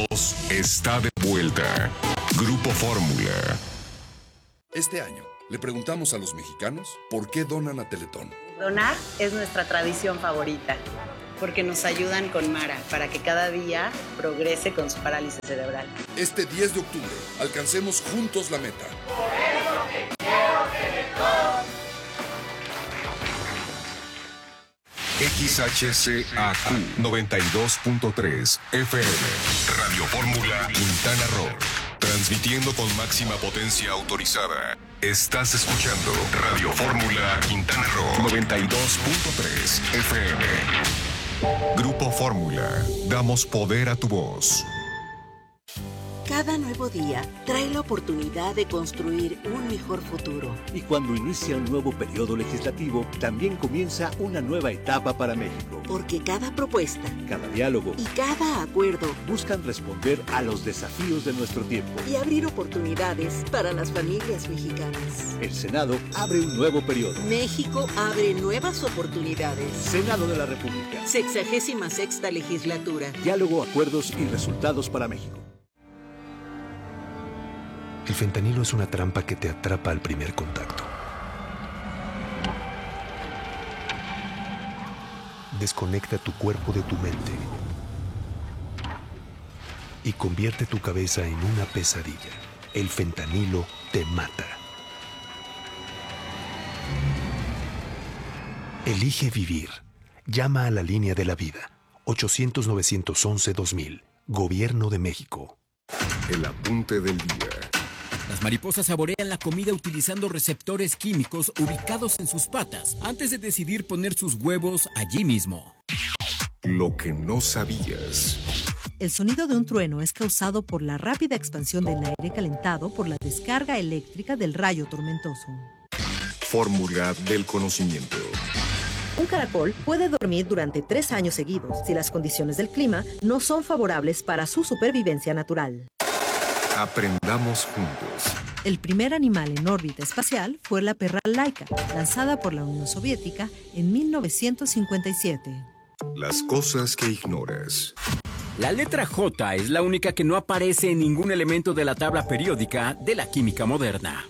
2022 está de vuelta. Grupo Fórmula. Este año le preguntamos a los mexicanos por qué donan a Teletón. Donar es nuestra tradición favorita, porque nos ayudan con Mara para que cada día progrese con su parálisis cerebral. Este 10 de octubre, alcancemos juntos la meta. Por eso te quiero, Teletón. XHCAQ 92.3 FM Radio Fórmula Quintana Roo. Transmitiendo con máxima potencia autorizada. Estás escuchando Radio Fórmula Quintana Roo 92.3 FM. Grupo Fórmula. Damos poder a tu voz. Cada nuevo día trae la oportunidad de construir un mejor futuro. Y cuando inicia un nuevo periodo legislativo, también comienza una nueva etapa para México. Porque cada propuesta, cada diálogo y cada acuerdo buscan responder a los desafíos de nuestro tiempo y abrir oportunidades para las familias mexicanas. El Senado abre un nuevo periodo. México abre nuevas oportunidades. Senado de la República. 66ª legislatura. Diálogo, acuerdos y resultados para México. El fentanilo es una trampa que te atrapa al primer contacto. Desconecta tu cuerpo de tu mente y convierte tu cabeza en una pesadilla. El fentanilo te mata. Elige vivir. Llama a la línea de la vida. 800-911-2000. Gobierno de México. El apunte del día. Las mariposas saborean la comida utilizando receptores químicos ubicados en sus patas antes de decidir poner sus huevos allí mismo. Lo que no sabías. El sonido de un trueno es causado por la rápida expansión del aire calentado por la descarga eléctrica del rayo tormentoso. Fórmula del conocimiento. Un caracol puede dormir durante 3 años seguidos si las condiciones del clima no son favorables para su supervivencia natural. Aprendamos juntos. El primer animal en órbita espacial fue la perra Laika, lanzada por la Unión Soviética en 1957. Las cosas que ignoras. La letra J es la única que no aparece en ningún elemento de la tabla periódica de la química moderna.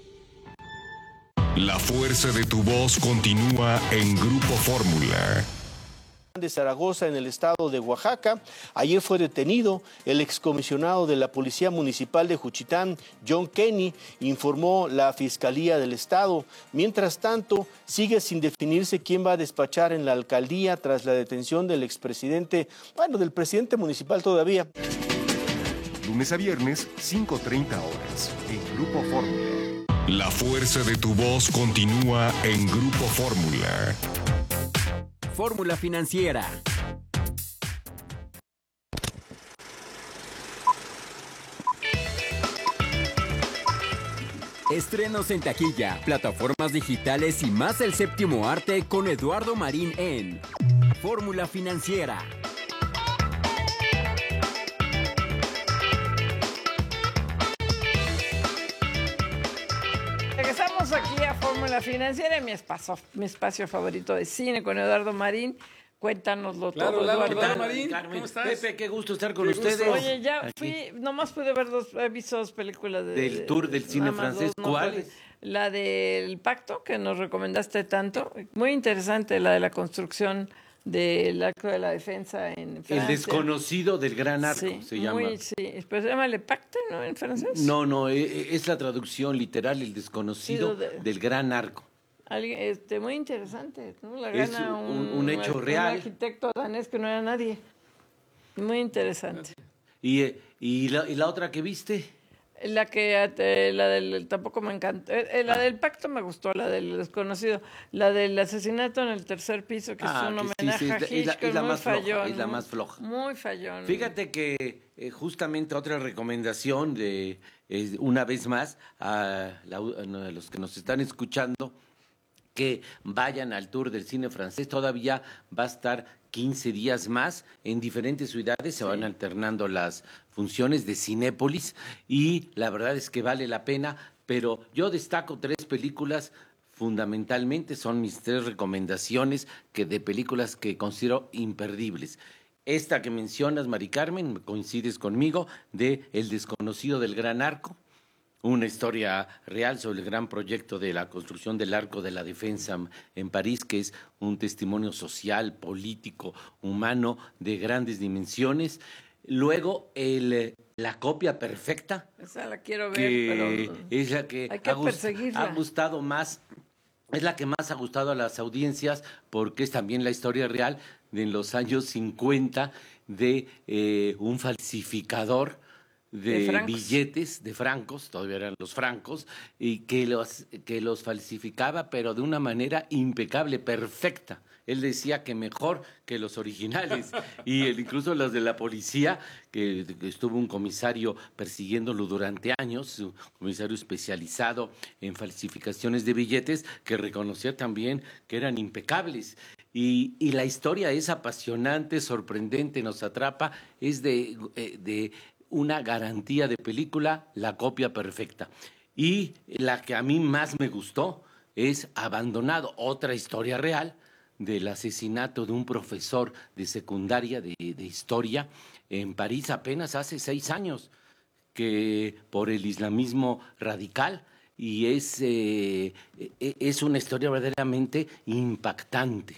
La fuerza de tu voz continúa en Grupo Fórmula. De Zaragoza, en el estado de Oaxaca. Ayer fue detenido el excomisionado de la Policía Municipal de Juchitán, John Kenny, informó la Fiscalía del Estado. Mientras tanto, sigue sin definirse quién va a despachar en la alcaldía tras la detención del expresidente, del presidente municipal todavía. Lunes a viernes, 5:30 horas, en Grupo Fórmula. La fuerza de tu voz continúa en Grupo Fórmula. Fórmula Financiera. Estrenos en taquilla, plataformas digitales y más el séptimo arte con Eduardo Marín en Fórmula Financiera. Regresamos aquí a Fórmula Financiera, mi espacio favorito de cine con Eduardo Marín. Cuéntanoslo todo, Eduardo. ¿Qué tal, Marín? ¿Cómo estás? Pepe, qué gusto estar con ustedes. Oye, ya fui, nomás pude ver he visto 2 películas del tour del cine francés. ¿Cuáles? La del Pacto, que nos recomendaste tanto. Muy interesante, la de la construcción del Arco de la Defensa en Francia. El desconocido del Gran Arco, se llama. Sí, pero se llama Le Pacte, ¿no? En francés. No, es la traducción literal, el desconocido del Gran Arco. Muy interesante, ¿no? La es gana un hecho real. Un arquitecto danés que no era nadie. Muy interesante. ¿Y la otra que viste? La del tampoco me encantó. La del Pacto me gustó, la del desconocido. La del asesinato en el tercer piso, que es un homenaje a Hitchcock, es la muy más fallón. floja, es la más floja. Muy fallón. Fíjate que justamente otra recomendación una vez más a los que nos están escuchando, que vayan al tour del cine francés. Todavía va a estar 15 días más en diferentes ciudades. Se van alternando las funciones de Cinépolis y la verdad es que vale la pena. Pero yo destaco 3 películas fundamentalmente. Son mis 3 recomendaciones de películas que considero imperdibles. esta que mencionas, Mari Carmen, coincides conmigo, de El desconocido del Gran Arco, una historia real sobre el gran proyecto de la construcción del Arco de la Defensa en París, que es un testimonio social, político, humano de grandes dimensiones. Luego, La copia perfecta. Esa la quiero ver, pero es la que hay que perseguirla. Ha gustado más, es la que más ha gustado a las audiencias, porque es también la historia real de los años 50 de un falsificador de billetes, de francos, todavía eran los francos, y que los falsificaba, pero de una manera impecable, perfecta. Él decía que mejor que los originales, y incluso los de la policía, que estuvo un comisario persiguiéndolo durante años, un comisario especializado en falsificaciones de billetes, que reconocía también que eran impecables. Y la historia es apasionante, sorprendente, nos atrapa, es de una garantía de película, La copia perfecta. Y la que a mí más me gustó es Abandonado, otra historia real del asesinato de un profesor de secundaria de historia en París apenas hace 6 años, que por el islamismo radical, y es una historia verdaderamente impactante.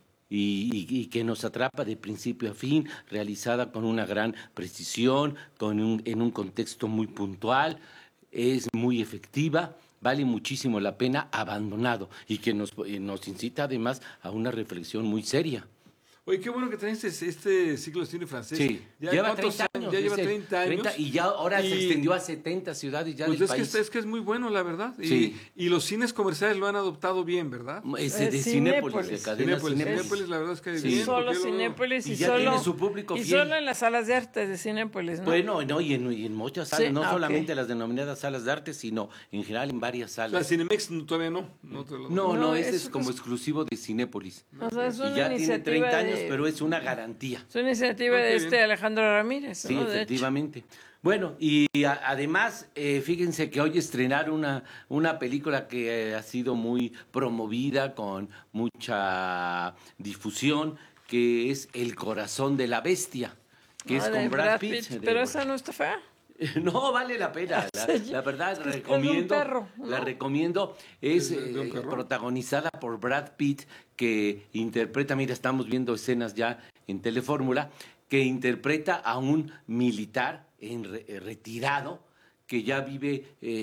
Y que nos atrapa de principio a fin, realizada con una gran precisión, en un contexto muy puntual, es muy efectiva, vale muchísimo la pena. Abandonado, y que nos incita además a una reflexión muy seria. Oye, qué bueno que traes este ciclo de cine francés. Sí, lleva 30 años. Ya lleva 30 años. Y ya ahora se extendió a 70 ciudades ya del país. Es que es muy bueno, la verdad. Sí. Y los cines comerciales lo han adoptado bien, ¿verdad? De Cinépolis, de cadena Cinépolis, la verdad es que bien. Solo Cinépolis y ya tiene su público fiel. Y solo en las salas de arte de Cinépolis, ¿no? Bueno, no, y en muchas salas, no solamente las denominadas salas de arte, sino en general en varias salas. La Cinemex todavía no. No, ese es como exclusivo de Cinépolis. O sea, es una y ya tiene 30 años, pero es una garantía. Es una iniciativa de Alejandro Ramírez. Sí, ¿no? efectivamente. Bueno, y además, fíjense que hoy estrenaron una película que ha sido muy promovida, con mucha difusión, que es El corazón de la bestia, que es con Brad Pitt. Pero esa no está fea. No, vale la pena. La verdad, recomiendo. La recomiendo. Es protagonizada por Brad Pitt, que interpreta, mira, estamos viendo escenas ya en Telefórmula, que interpreta a un militar retirado que ya vive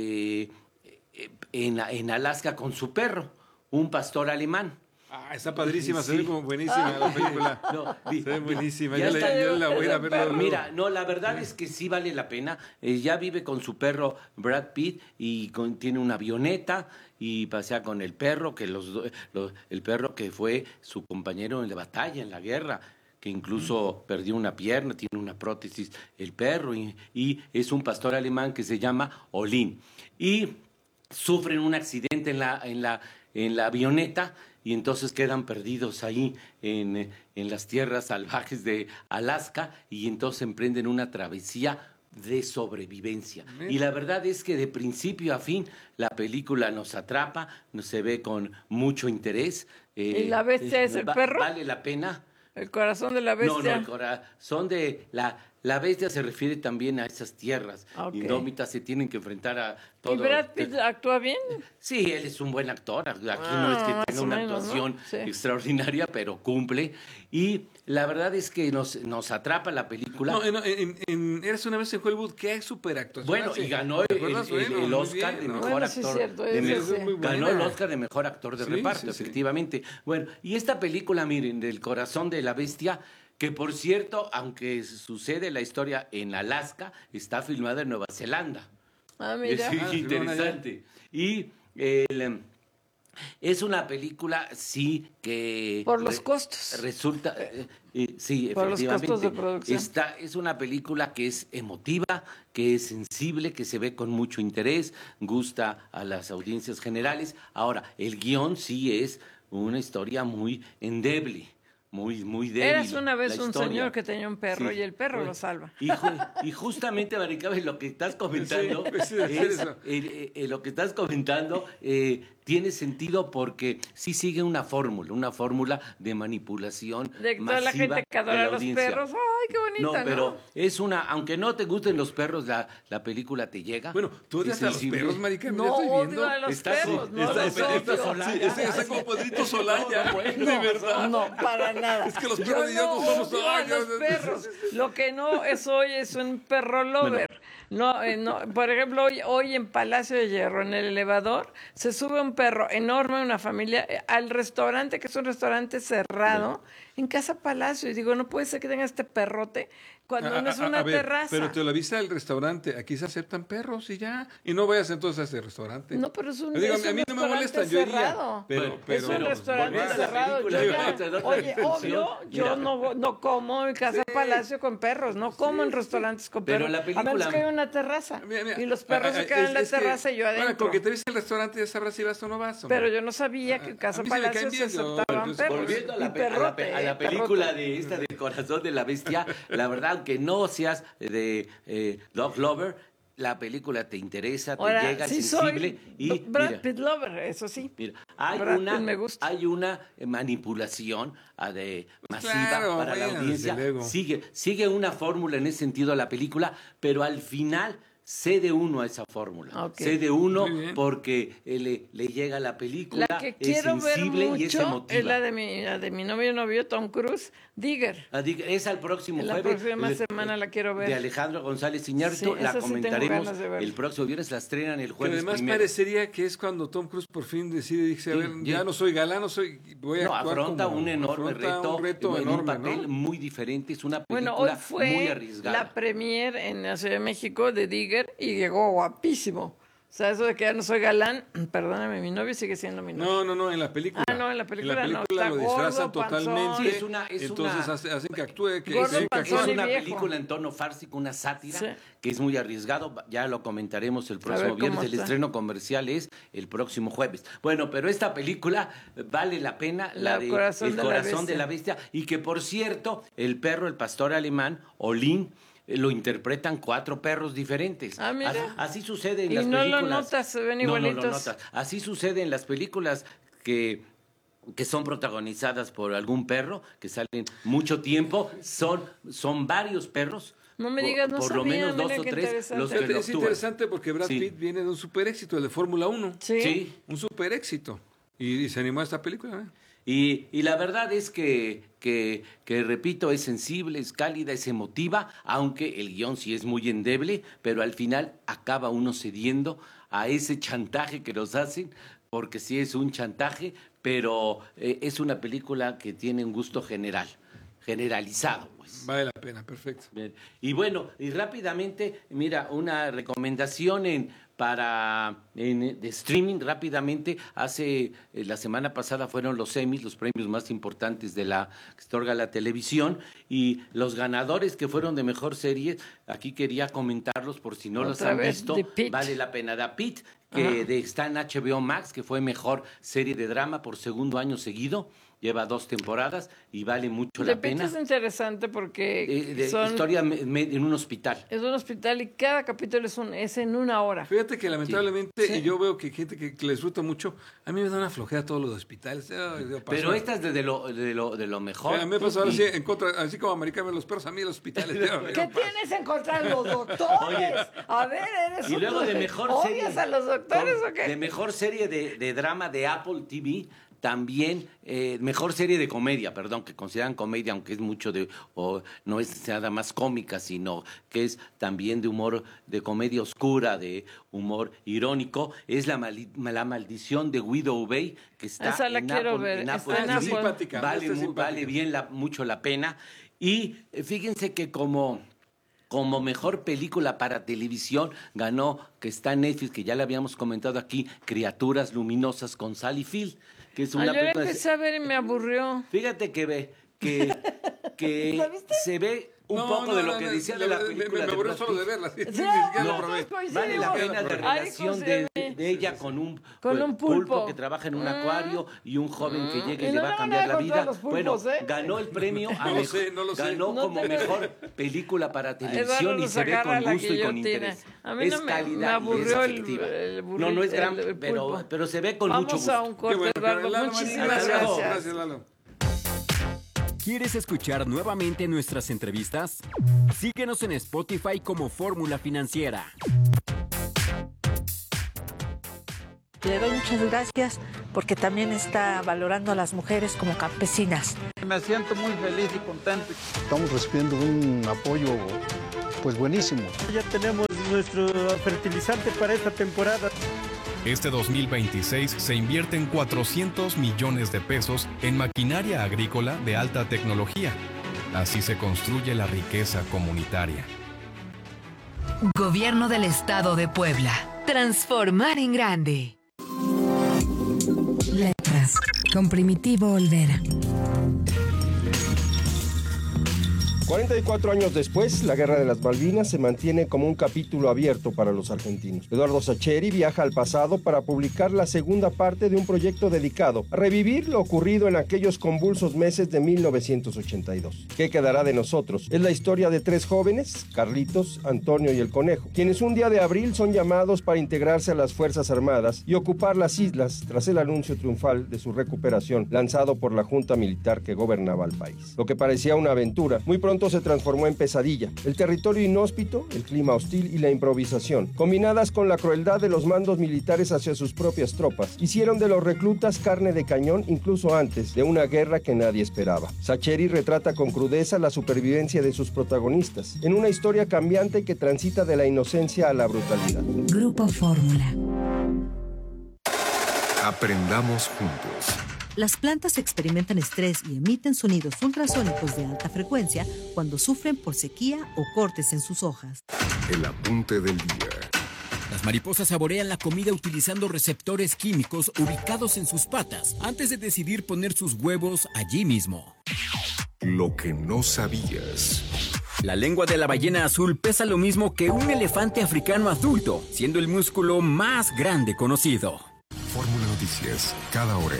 en Alaska con su perro, un pastor alemán. Está padrísima, se ve como buenísima la película. Se ve buenísima, yo la voy a ir a ver. Mira, la verdad es que sí vale la pena. Ya vive con su perro Brad Pitt y tiene una avioneta y pasea con el perro, el perro que fue su compañero en la batalla, en la guerra, que incluso perdió una pierna, tiene una prótesis el perro, y es un pastor alemán que se llama Olin. Y sufren un accidente en la avioneta, y entonces quedan perdidos ahí en las tierras salvajes de Alaska, y entonces emprenden una travesía de sobrevivencia. Y la verdad es que de principio a fin la película nos atrapa, se ve con mucho interés. ¿Y la bestia es el perro? Vale la pena. ¿El corazón de la bestia? No, el corazón de la bestia se refiere también a esas tierras indómitas, se tienen que enfrentar a todo. ¿Y Brad Pitt actúa bien? Sí, él es un buen actor. Aquí no es que tenga una actuación extraordinaria, pero cumple. Y la verdad es que nos atrapa la película. Eres una vez en Hollywood, qué super actuación. Bueno, y ganó el Oscar de mejor actor. Ganó el Oscar de mejor actor de reparto, efectivamente. Bueno, y esta película, miren, del corazón de la bestia, que por cierto, aunque sucede la historia en Alaska, está filmada en Nueva Zelanda. Mira. Es interesante. Y es una película, sí, que... Por los costos. Resulta... sí, por efectivamente. Los costos de producción. Es una película que es emotiva, que es sensible, que se ve con mucho interés, gusta a las audiencias generales. Ahora, el guión sí es una historia muy endeble, muy débil. Eras una vez un señor que tenía un perro y el perro lo salva. Y justamente, Maricarmen, lo que estás comentando lo que estás comentando tiene sentido porque sí sigue una fórmula de manipulación de toda la gente que adora a los perros. ¡Ay, qué bonita! No, pero es aunque no te gusten los perros, la película te llega. Bueno, tú odias a los perros, Maricarmen. No, odio a los perros. Está como Pedrito Solaya, de verdad. No, para nada. Es que los perros y yo no somos los perros. Lo que no es hoy es un perro lover. No, por ejemplo, hoy en Palacio de Hierro, en el elevador, se sube un perro enorme, una familia, al restaurante, que es un restaurante cerrado, en Casa Palacio. Y digo, no puede ser que tenga este perrote cuando no es una terraza. Pero te lo avisa el restaurante, aquí se aceptan perros y ya. Y no vayas entonces a ese restaurante. No, pero es un a mí no me molestan, yo iría. Pero es un restaurante cerrado. Oye, obvio, yo no como en Casa Palacio con perros, no como en restaurantes con perros. A menos que haya una terraza. Mira, y los perros se quedan en la terraza y yo adentro. Bueno, con que te viste el restaurante ya sabrás si vas o no vas. Pero yo no sabía que en Casa Palacio se aceptaban perros. Volviendo a la película de esta del Corazón de la Bestia, la verdad, aunque no seas de dog lover, la película te interesa, te llega, sí sensible. Y Brad Pitt lover, eso sí. Mira, hay una manipulación masiva para la audiencia. Sigue una fórmula en ese sentido a la película, pero al final cede uno a esa fórmula. Cede uno porque le llega la película, la que quiero sensible ver y es emotiva. Es la de mi novio Tom Cruise, Digger. Es al próximo jueves. La próxima semana la quiero ver. De Alejandro González Iñárritu, la comentaremos el próximo viernes, la estrenan el jueves. Pero además parecería que es cuando Tom Cruise por fin dice, a ver, ya no soy galán, voy a actuar afronta un enorme reto en un papel muy diferente, es una película muy arriesgada. La premier en la Ciudad de México de Digger y llegó guapísimo. O sea, eso de que ya no soy galán, perdóname, mi novio sigue siendo mi novio. No, en la película. No, en la película no. Está lo disfrazan gordo, totalmente. Sí, entonces hacen que actúe. Es una película en tono fársico, una sátira, que es muy arriesgado. Ya lo comentaremos el próximo viernes. El estreno comercial es el próximo jueves. Bueno, pero esta película vale la pena, El Corazón de la Bestia. Y que, por cierto, el perro, el pastor alemán, Olin, lo interpretan 4 perros diferentes. Mira. Así sucede en las películas. Y no lo notas, se ven igualitos. No lo notas. Así sucede en las películas que son protagonizadas por algún perro, que salen mucho tiempo. Son varios perros. No me digas, por lo menos 2 o 3 los que lo actúan. Es interesante porque Brad Pitt viene de un super éxito, el de Fórmula 1. Sí. Un super éxito. Y se animó a esta película, Y la verdad es que, repito, es sensible, es cálida, es emotiva, aunque el guión sí es muy endeble, pero al final acaba uno cediendo a ese chantaje que nos hacen, porque sí es un chantaje, pero es una película que tiene un gusto generalizado. Pues. Vale la pena, perfecto. Bien. Y bueno, y rápidamente, mira, una recomendación de streaming rápidamente. La semana pasada fueron los Emmys, los premios más importantes que se otorga la televisión, y los ganadores que fueron de mejor serie, aquí quería comentarlos por si no los han visto, vale la pena. The Pitt, que está en HBO Max, que fue mejor serie de drama por segundo año seguido. Lleva 2 temporadas y vale mucho la pena. Es interesante porque historia en un hospital. Es un hospital y cada capítulo es en 1 hora. Fíjate que lamentablemente, y yo veo que gente que le disfruta mucho, a mí me da una flojera todos los hospitales. Pero esta es de lo mejor. A mí me pasó ahora así como americano los perros, a mí los hospitales. ¿Qué tienes en contra de los doctores? Oye, a ver, eres y luego de mejor serie. ¿Odias a los doctores o qué? De mejor serie de drama de Apple TV. También, mejor serie de comedia, que consideran comedia, aunque es mucho no es nada más cómica, sino que es también de humor, de comedia oscura, de humor irónico, es La Maldición de Widow Bay, que está esa la quiero ver. En Apple. Vale mucho la pena. Y fíjense que como mejor película para televisión ganó, que está en Netflix, que ya le habíamos comentado aquí, Criaturas Luminosas con Sally Field, que es una película. Yo empecé a ver y me aburrió. Fíjate que se ve un poco de lo que decía de la película. Me aburrió solo de verla. Vale la pena de relación de ella con un pulpo que trabaja en un acuario y un joven que llega y le va a cambiar la vida. Bueno, ganó el premio a ganó como mejor película para televisión y se ve con gusto y con interés. A mí no me aburrió el burrito. No es gran, pero se ve con mucho gusto. Vamos a un corte, Eduardo. Muchísimas gracias. Gracias, Lalo. ¿Quieres escuchar nuevamente nuestras entrevistas? Síguenos en Spotify como Fórmula Financiera. Le doy muchas gracias porque también está valorando a las mujeres como campesinas. Me siento muy feliz y contento. Estamos recibiendo un apoyo pues buenísimo. Ya tenemos nuestro fertilizante para esta temporada. Este 2026 se invierten 400 millones de pesos en maquinaria agrícola de alta tecnología. Así se construye la riqueza comunitaria. Gobierno del Estado de Puebla. Transformar en grande. Letras con Primitivo Olvera. 44 años después, la Guerra de las Malvinas se mantiene como un capítulo abierto para los argentinos. Eduardo Sacheri viaja al pasado para publicar la segunda parte de un proyecto dedicado a revivir lo ocurrido en aquellos convulsos meses de 1982. ¿Qué quedará de nosotros? Es la historia de tres jóvenes, Carlitos, Antonio y el Conejo, quienes un día de abril son llamados para integrarse a las Fuerzas Armadas y ocupar las islas tras el anuncio triunfal de su recuperación lanzado por la junta militar que gobernaba el país. Lo que parecía una aventura, muy pronto se transformó en pesadilla. El territorio inhóspito, el clima hostil y la improvisación, combinadas con la crueldad de los mandos militares hacia sus propias tropas, hicieron de los reclutas carne de cañón incluso antes de una guerra que nadie esperaba. Sacheri retrata con crudeza la supervivencia de sus protagonistas, en una historia cambiante que transita de la inocencia a la brutalidad. Grupo Fórmula. Aprendamos juntos. Las plantas experimentan estrés y emiten sonidos ultrasónicos de alta frecuencia cuando sufren por sequía o cortes en sus hojas. El apunte del día. Las mariposas saborean la comida utilizando receptores químicos ubicados en sus patas antes de decidir poner sus huevos allí mismo. Lo que no sabías. La lengua de la ballena azul pesa lo mismo que un elefante africano adulto, siendo el músculo más grande conocido. Fórmula Noticias, cada hora.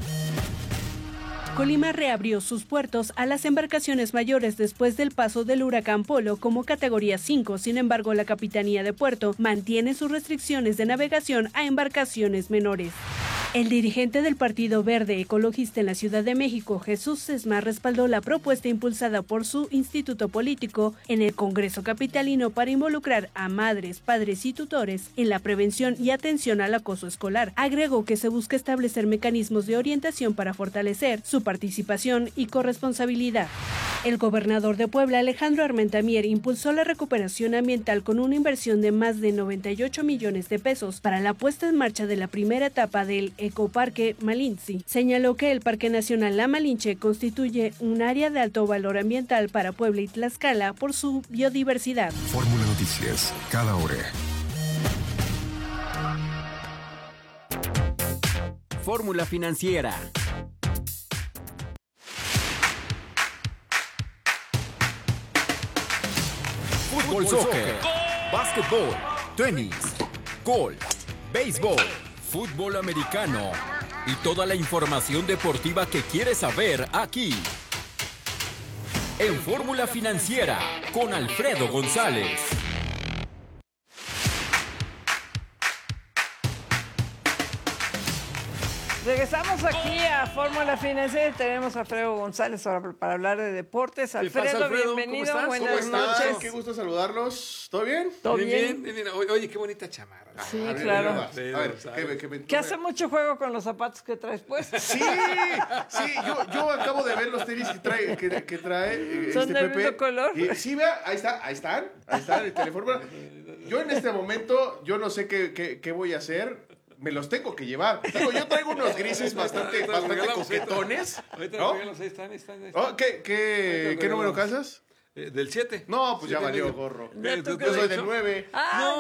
Colima reabrió sus puertos a las embarcaciones mayores después del paso del huracán Polo como categoría 5. Sin embargo, la Capitanía de Puerto mantiene sus restricciones de navegación a embarcaciones menores. El dirigente del Partido Verde Ecologista en la Ciudad de México, Jesús Sesma, respaldó la propuesta impulsada por su instituto político en el Congreso capitalino para involucrar a madres, padres y tutores en la prevención y atención al acoso escolar. Agregó que se busca establecer mecanismos de orientación para fortalecer su participación y corresponsabilidad. El gobernador de Puebla, Alejandro Armentamier, impulsó la recuperación ambiental con una inversión de más de 98 millones de pesos para la puesta en marcha de la primera etapa del Ecoparque Malinche. Señaló que el Parque Nacional La Malinche constituye un área de alto valor ambiental para Puebla y Tlaxcala por su biodiversidad. Fórmula Noticias, cada hora. Fórmula Financiera. Fútbol, soccer, básquetbol, tenis, golf, béisbol, fútbol americano y toda la información deportiva que quieres saber aquí. En Fórmula Financiera con Alfredo González. Regresamos aquí a Fórmula Financiera y tenemos a Alfredo González para hablar de deportes. Alfredo, bienvenido, buenas noches. Qué gusto saludarlos. ¿Todo bien? ¿Todo bien? Oye, qué bonita chamarra. Sí, claro. A ver, ¿Qué hace mucho juego con los zapatos que traes puestos? Sí, yo acabo de ver los tenis que trae ¿Son del mismo color? Sí, vea, ahí están, el teléfono. Yo en este momento, yo no sé qué voy a hacer. Me los tengo que llevar. Digo, yo traigo unos grises bastante coquetones. Ahorita ¿no? los regalos, ahí están. ¿Qué número casas? Del 7. No, pues ya valió gorro. Yo soy del 9.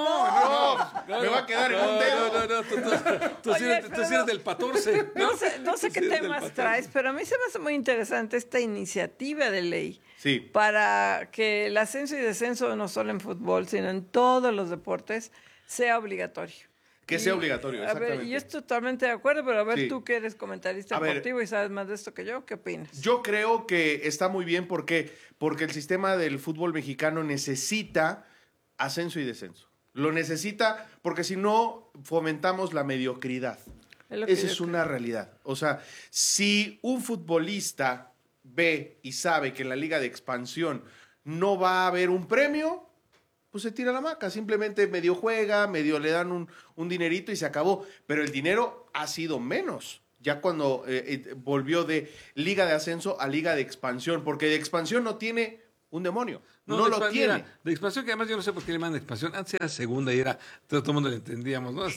No, me va a quedar en un dedo. Tú sí eres del 14. No sé qué temas traes, pero a mí se me hace muy interesante esta iniciativa de ley. Sí. Para que el ascenso y descenso, no solo en fútbol, sino en todos los deportes, sea obligatorio. Que sea obligatorio, exactamente. A ver, yo estoy totalmente de acuerdo, pero a ver, tú que eres comentarista deportivo y sabes más de esto que yo, ¿qué opinas? Yo creo que está muy bien porque el sistema del fútbol mexicano necesita ascenso y descenso. Lo necesita porque si no fomentamos la mediocridad. Esa es una realidad. O sea, si un futbolista ve y sabe que en la liga de expansión no va a haber un premio, pues se tira la hamaca, simplemente medio juega, medio le dan un dinerito y se acabó. Pero el dinero ha sido menos, ya cuando volvió de liga de ascenso a liga de expansión, porque de expansión no tiene un demonio, no lo tiene. Mira, de expansión, que además yo no sé por qué le mandan expansión, antes era segunda y era, todo el mundo le entendíamos, ¿no?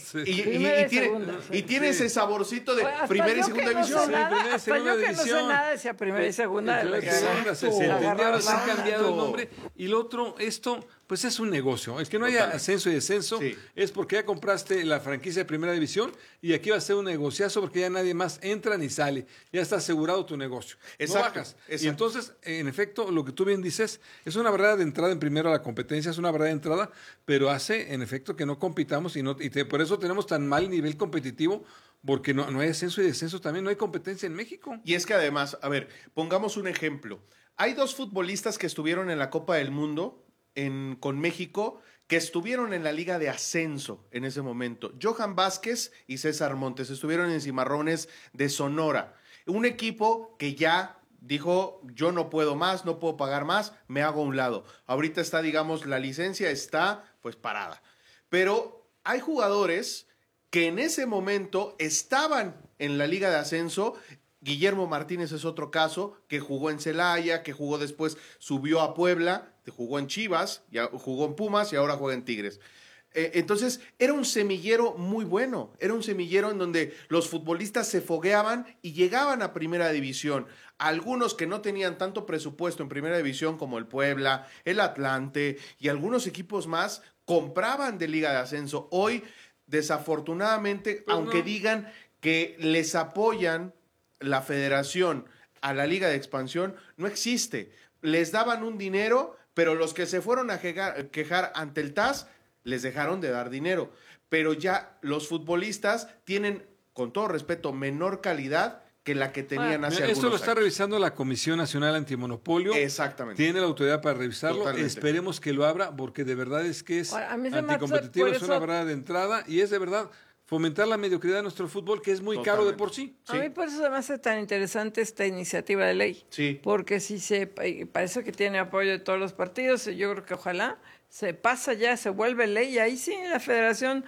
Y tiene ese saborcito de primera y segunda división. Primera y segunda división. No sé nada, decía primera y segunda. Se entendía, ahora se ha cambiado el nombre. Y lo otro, esto, pues es un negocio. El que no haya ascenso y descenso es porque ya compraste la franquicia de primera división y aquí va a ser un negociazo porque ya nadie más entra ni sale. Ya está asegurado tu negocio. No bajas. Y entonces, en efecto, lo que tú bien dices, es una barrera de entrada en primero a la competencia, es una barrera de entrada, pero hace, en efecto, que no compitamos por eso tenemos tan mal nivel competitivo, porque no hay ascenso y descenso, también no hay competencia en México. Y es que además, a ver, pongamos un ejemplo. Hay 2 futbolistas que estuvieron en la Copa del Mundo con México, que estuvieron en la Liga de Ascenso en ese momento. Johan Vázquez y César Montes estuvieron en Cimarrones de Sonora. Un equipo que ya dijo, yo no puedo más, no puedo pagar más, me hago a un lado. Ahorita está, digamos, la licencia está pues parada. Pero hay jugadores que en ese momento estaban en la Liga de Ascenso. Guillermo Martínez es otro caso, que jugó en Celaya, que jugó después, subió a Puebla, jugó en Chivas, ya jugó en Pumas y ahora juega en Tigres. Entonces, era un semillero muy bueno, era un semillero en donde los futbolistas se fogueaban y llegaban a primera división. Algunos que no tenían tanto presupuesto en primera división como el Puebla, el Atlante y algunos equipos más, compraban de Liga de Ascenso. Hoy, desafortunadamente, pues aunque digan que les apoyan la federación a la Liga de Expansión, no existe. Les daban un dinero, pero los que se fueron a quejar ante el TAS les dejaron de dar dinero. Pero ya los futbolistas tienen, con todo respeto, menor calidad que la que tenían hace algunos años. Esto lo está revisando la Comisión Nacional Antimonopolio. Exactamente. Tiene la autoridad para revisarlo. Totalmente. Esperemos que lo abra, porque de verdad es que es anticompetitivo, es una barrera de entrada y es de verdad fomentar la mediocridad de nuestro fútbol, que es muy caro de por sí. A mí por eso además es tan interesante esta iniciativa de ley. Sí. Porque si parece que tiene apoyo de todos los partidos, yo creo que ojalá se pasa ya, se vuelve ley, y ahí sí la Federación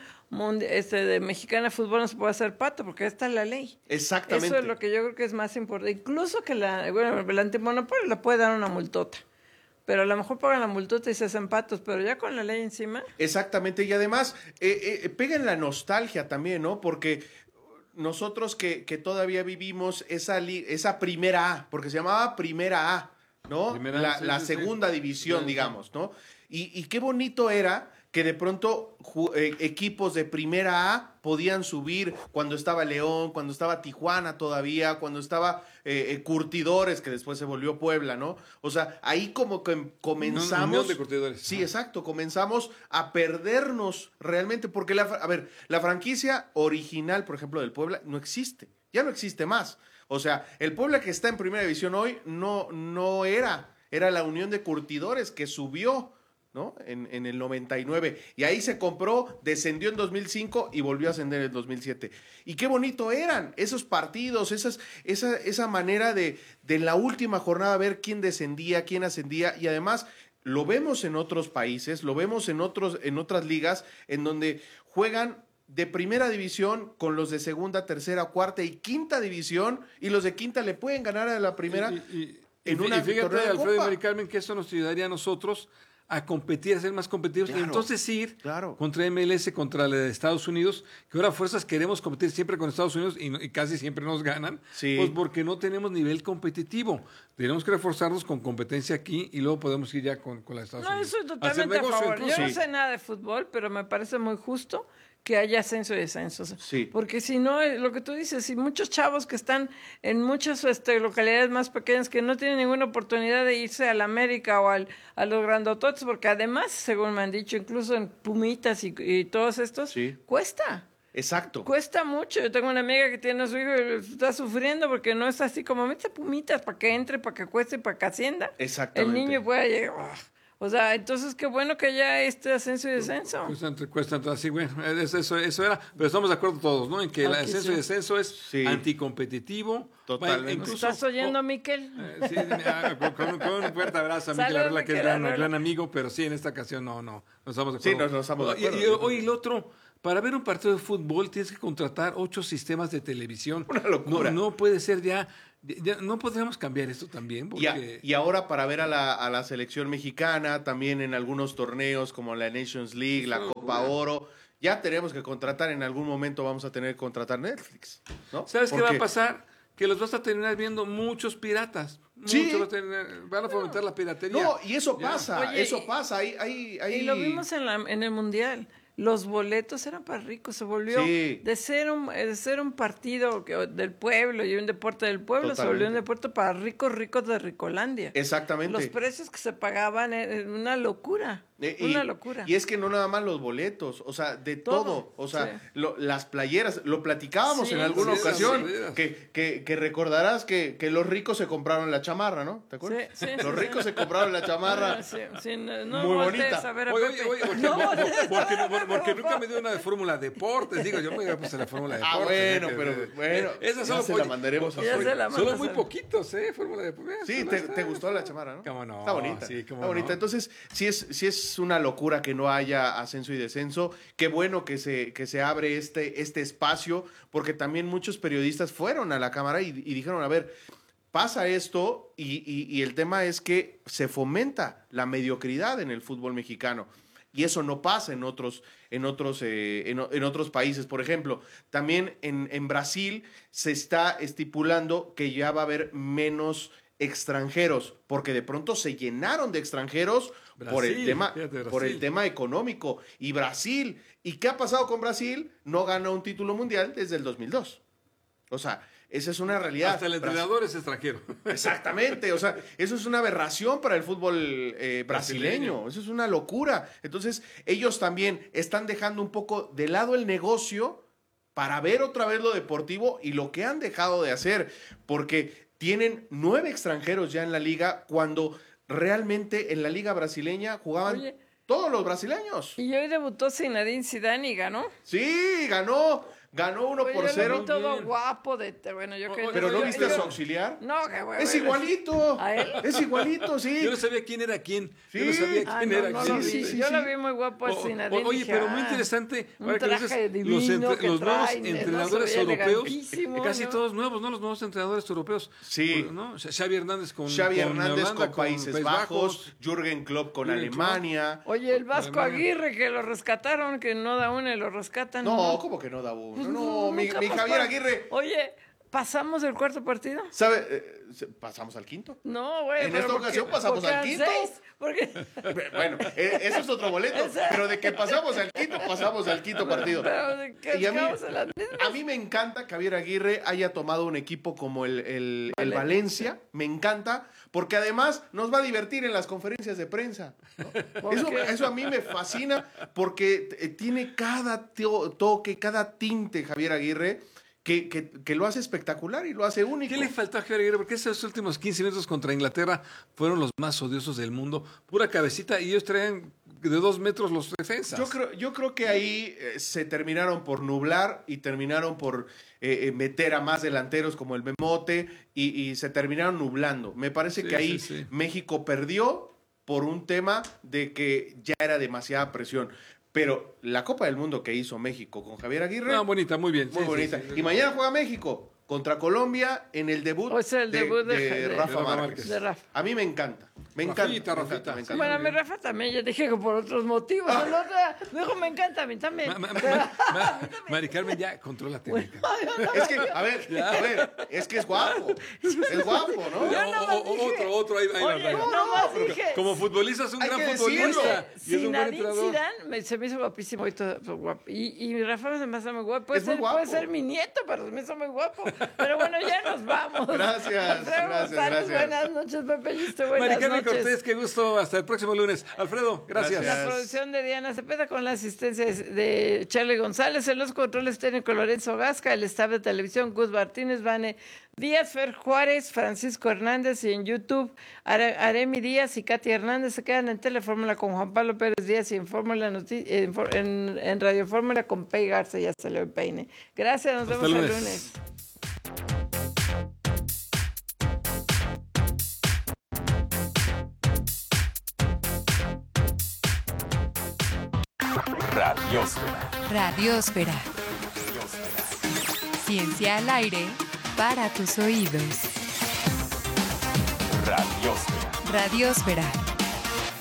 de Mexicana de Fútbol no se puede hacer pato, porque esta es la ley. Exactamente. Eso es lo que yo creo que es más importante. Incluso que el antimonopolio le puede dar una multota. Pero a lo mejor pagan la multota y se hacen patos, pero ya con la ley encima. Exactamente, y además pega en la nostalgia también, ¿no? Porque nosotros que todavía vivimos esa primera A, porque se llamaba Primera A, ¿no? La segunda división, digamos, ¿no? Y qué bonito era que de pronto equipos de Primera A podían subir cuando estaba León, cuando estaba Tijuana todavía, cuando estaba Curtidores, que después se volvió Puebla, ¿no? O sea, ahí como que comenzamos... Unión de Curtidores. Sí, exacto, comenzamos a perdernos realmente, porque la franquicia original, por ejemplo, del Puebla, no existe, ya no existe más. O sea, el Puebla que está en Primera División hoy no era la Unión de Curtidores que subió, ¿no? En el 99. Y ahí se compró, descendió en 2005 y volvió a ascender en 2007. Y qué bonito eran esos partidos, esa manera de la última jornada ver quién descendía, quién ascendía. Y además lo vemos en otros países, lo vemos en otras ligas en donde juegan de primera división con los de segunda, tercera, cuarta y quinta división, y los de quinta le pueden ganar a la primera y fíjate, Alfredo y Mari Carmen, que eso nos ayudaría a nosotros a competir, a ser más competitivos, Claro, y entonces ir claro. contra MLS, contra la de Estados Unidos, que ahora fuerzas queremos competir siempre con Estados Unidos y casi siempre nos ganan, Sí. pues porque no tenemos nivel competitivo. Tenemos que reforzarnos con competencia aquí y luego podemos ir ya con la de Estados No, Unidos. yo soy Hacer totalmente a negocio favor. incluso. Yo no sé nada de fútbol, pero me parece muy justo que haya ascenso y descenso. Sí. Porque si no, lo que tú dices, si muchos chavos que están en muchas localidades más pequeñas que no tienen ninguna oportunidad de irse al América o a los grandototes, porque además, según me han dicho, incluso en Pumitas y todos estos, cuesta. Exacto. Cuesta mucho. Yo tengo una amiga que tiene a su hijo y está sufriendo porque no es así como mete Pumitas para que entre, para que cueste, para que ascienda. Exactamente. El niño pueda llegar. O sea, entonces qué bueno que haya este ascenso y descenso. Cuesta, así, bueno, eso era, pero estamos de acuerdo todos, ¿no? En que el ascenso y descenso es anticompetitivo. Totalmente. Incluso, ¿Estás oyendo, Miquel? Sí, con un fuerte abrazo a Miquel Arreola, que es gran amigo, pero sí, en esta ocasión no estamos de acuerdo. Sí, no estamos de acuerdo. Y el otro, para ver un partido de fútbol tienes que contratar 8 sistemas de televisión. Una locura. No puede ser ya no podríamos cambiar esto también. Porque... Y ahora para ver a la selección mexicana, también en algunos torneos como la Nations League, la Copa Oro, ya tenemos que contratar, en algún momento vamos a tener que contratar Netflix, ¿no? ¿Sabes qué va a pasar? Que los vas a terminar viendo muchos piratas. Sí. Van a fomentar la piratería. No, y eso pasa, Oye, eso pasa. Y lo vimos en el Mundial. Los boletos eran para ricos, se volvió de ser un partido del pueblo y un deporte del pueblo, Totalmente. se volvió un deporte para ricos de Ricolandia. Exactamente. Los precios que se pagaban eran una locura. Una locura. Y es que no nada más los boletos, o sea, de todo. O sea, las playeras, lo platicábamos en alguna ocasión, que recordarás que los ricos se compraron la chamarra, ¿no? ¿Te acuerdas? Sí, los ricos se compraron la chamarra. No muy voltees bonita. a ver a Oye, Pepe. porque nunca me dio una de Fórmula Deportes. Digo, yo me hubiera puesto la Fórmula Deportes. Bueno, esas ya se la mandaremos a Solo muy poquitos, Fórmula Deportes. Sí, te gustó la chamarra, ¿no? ¿Cómo no? Está bonita. Sí, está bonita. Entonces, sí es una locura que no haya ascenso y descenso. Qué bueno que se abre este espacio, porque también muchos periodistas fueron a la Cámara y dijeron, a ver, pasa esto y el tema es que se fomenta la mediocridad en el fútbol mexicano. Y eso no pasa en otros países. Por ejemplo, también en Brasil se está estipulando que ya va a haber menos extranjeros, porque de pronto se llenaron de extranjeros por el tema económico. Y Brasil, ¿y qué ha pasado con Brasil? No gana un título mundial desde el 2002. O sea, esa es una realidad. Hasta el entrenador es extranjero. Exactamente, o sea, eso es una aberración para el fútbol brasileño, eso es una locura. Entonces, ellos también están dejando un poco de lado el negocio para ver otra vez lo deportivo y lo que han dejado de hacer, porque tienen 9 extranjeros ya en la liga, cuando realmente en la liga brasileña jugaban todos los brasileños. Y hoy debutó Zinedine Zidane y ganó. Sí, ganó 1-0. Yo lo vi todo guapo. ¿Pero no viste a su auxiliar? No, que bueno. Es igualito. ¿A él? Es igualito, sí. Yo no sabía quién era quién. Sí. Yo no sabía quién era quién. Sí, yo lo vi muy guapo a Zinedine. Oye, pero muy interesante. Un traje divino los nuevos entrenadores europeos, casi ¿no? todos nuevos, ¿no? Los nuevos entrenadores europeos. Sí. ¿No? Xavi Hernández con Holanda, Países Bajos, Jürgen Klopp con Alemania. Oye, el Vasco Aguirre, que lo rescataron, que no da una y lo rescatan. No, ¿cómo que no da uno? No, mi Javier Aguirre. Oye, ¿pasamos el cuarto partido? ¿Sabe? ¿Pasamos al quinto? No, güey. En esta ocasión pasamos al quinto. 6, porque... Bueno, eso es otro boleto. Pero de que pasamos al quinto partido. Y a mí me encanta que Javier Aguirre haya tomado un equipo como el Valencia. Me encanta, porque además nos va a divertir en las conferencias de prensa, ¿no? Eso a mí me fascina, porque tiene cada toque, cada tinte Javier Aguirre, que lo hace espectacular y lo hace único. ¿Qué le faltó a Javier Aguirre? Porque esos últimos 15 minutos contra Inglaterra fueron los más odiosos del mundo. Pura cabecita, y ellos traían de 2 metros los defensas. Yo creo que ahí se terminaron por nublar y terminaron por meter a más delanteros como el Memote y se terminaron nublando. Me parece que ahí México perdió por un tema de que ya era demasiada presión. Pero la Copa del Mundo que hizo México con Javier Aguirre... bonita, muy bien. Muy bonita. Y mañana juega México contra Colombia en el debut, de Rafa Márquez. De Rafa. A mí me encanta. Me encanta. Bueno, a mi Rafa también, ya dije que por otros motivos. Dijo, me encanta a mí también. Mari Carmen ya controla la técnica. Es que, a ver, es que es guapo. Es guapo, ¿no? Otro, ahí como futbolista es un gran futbolista. Y es un buen entrenador. Zidane se me hizo guapísimo y todo, guapo. Y Rafa me hace muy guapo. Puede ser mi nieto, pero se me hizo muy guapo. Pero bueno, ya nos vamos. Gracias. Buenas noches, Pepe Yuste. Buenas noches. Cortés, qué gusto. Hasta el próximo lunes. Alfredo, gracias. La producción de Diana Cepeda con la asistencia de Charlie González, en los controles técnicos Lorenzo Gasca, el staff de televisión Gus Martínez, Vane Díaz, Fer Juárez, Francisco Hernández, y en YouTube Aremi Díaz y Katy Hernández. Se quedan en Telefórmula con Juan Pablo Pérez Díaz y en en Radio Fórmula con Pei Garza. Ya salió el peine. Gracias, nos vemos el lunes. Radiósfera. Ciencia al aire para tus oídos. Radiósfera.